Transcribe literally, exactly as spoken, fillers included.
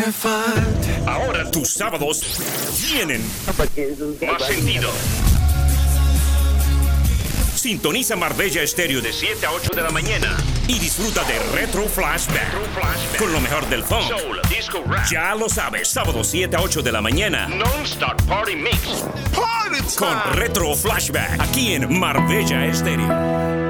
Ahora tus sábados tienen más sentido. Sintoniza Marbella Estéreo de siete a ocho de la mañana y disfruta de Retro Flashback, Retro Flashback. Con lo mejor del funk, soul, disco, rap. Ya lo sabes, sábado siete a ocho de la mañana. Non-Stop Party Mix. Party time. Con Retro Flashback, aquí en Marbella Estéreo.